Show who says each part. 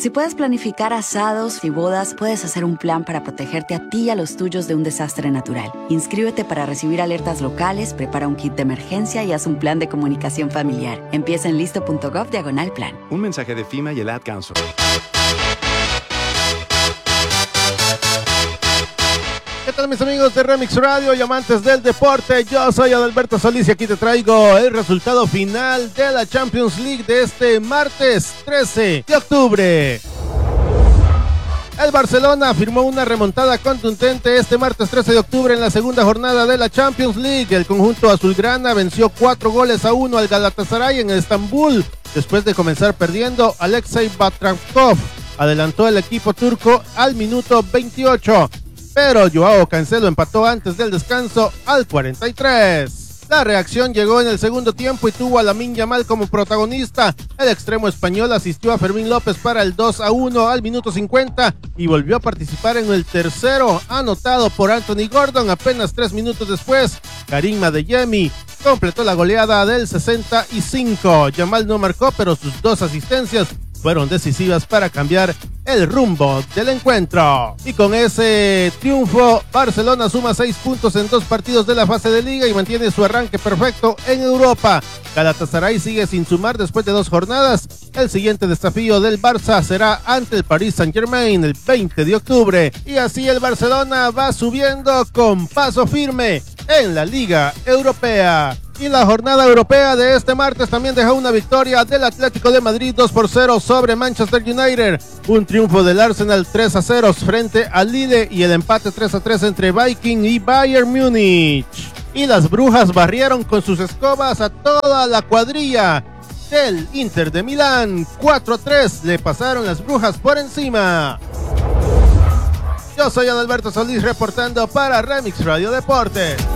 Speaker 1: Si puedes planificar asados y bodas, puedes hacer un plan para protegerte a ti y a los tuyos de un desastre natural. Inscríbete para recibir alertas locales, prepara un kit de emergencia y haz un plan de comunicación familiar. Empieza en listo.gov/plan.
Speaker 2: Un mensaje de FEMA y el Ad Council.
Speaker 3: ¿Qué tal, mis amigos de Remix Radio y amantes del deporte? Yo soy Adalberto Solís y aquí te traigo el resultado final de la Champions League de este martes 13 de octubre. El Barcelona firmó una remontada contundente este martes 13 de octubre en la segunda jornada de la Champions League. El conjunto azulgrana venció 4-1 al Galatasaray en Estambul. Después de comenzar perdiendo, Alexei Batrakov adelantó el equipo turco al minuto 28. Pero Joao Cancelo empató antes del descanso al 43. La reacción llegó en el segundo tiempo y tuvo a Lamine Yamal como protagonista. El extremo español asistió a Fermín López para el 2-1 al minuto 50 y volvió a participar en el tercero, anotado por Anthony Gordon. Apenas 3 minutos después, Karim Adeyemi completó la goleada del 65. Yamal no marcó, pero sus 2 asistencias fueron decisivas para cambiar el rumbo del encuentro. Y con ese triunfo, Barcelona suma 6 puntos en 2 partidos de la fase de liga y mantiene su arranque perfecto en Europa. Galatasaray sigue sin sumar después de 2 jornadas. El siguiente desafío del Barça será ante el Paris Saint-Germain el 20 de octubre. Y así el Barcelona va subiendo con paso firme en la Liga Europea. Y la jornada europea de este martes también dejó una victoria del Atlético de Madrid 2-0 sobre Manchester United. Un triunfo del Arsenal 3-0 frente al Lille y el empate 3-3 entre Viking y Bayern Múnich. Y las brujas barrieron con sus escobas a toda la cuadrilla del Inter de Milán. 4-3 le pasaron las brujas por encima. Yo soy Adalberto Solís reportando para Remix Radio Deportes.